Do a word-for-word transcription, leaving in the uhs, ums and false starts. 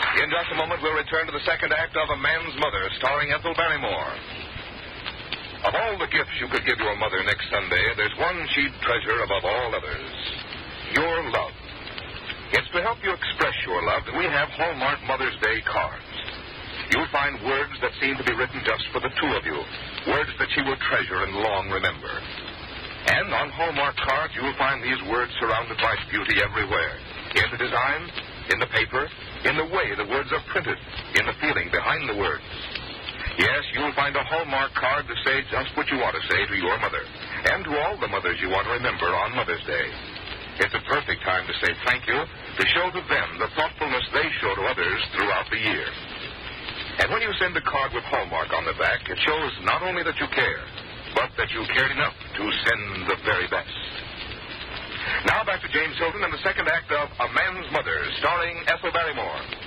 In just a moment, we'll return to the second act of A Man's Mother, starring Ethel Barrymore. Of all the gifts you could give your mother next Sunday, there's one she'd treasure above all others. Your love. It's to help you express your love that we have Hallmark Mother's Day cards. You'll find words that seem to be written just for the two of you, words that she will treasure and long remember. And on Hallmark cards, you'll find these words surrounded by beauty everywhere. In the design, in the paper, in the way the words are printed, in the feeling behind the words. Yes, you'll find a Hallmark card to say just what you want to say to your mother, and to all the mothers you want to remember on Mother's Day. It's a perfect time to say thank you, to show to them the thoughtfulness they show to others throughout the year. And when you send a card with Hallmark on the back, it shows not only that you care, but that you cared enough to send the very best. Now back to James Hilton and the second act of A Man's Mother, starring Ethel Barrymore.